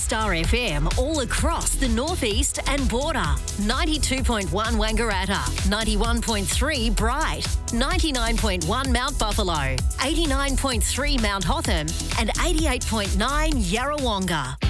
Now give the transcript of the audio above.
Star FM all across the northeast and border. 92.1 Wangaratta, 91.3 Bright, 99.1 Mount Buffalo, 89.3 Mount Hotham and 88.9 Yarrawonga.